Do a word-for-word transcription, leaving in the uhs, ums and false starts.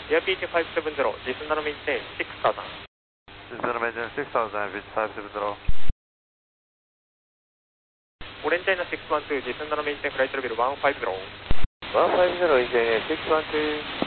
Air B T five seven zero, Jason Nano maintain six thousand. Jason Nano maintain six thousand, B T five seven zero. Orange China six one two, Jason Nano maintain flight level one five zero. one five zero is six one two.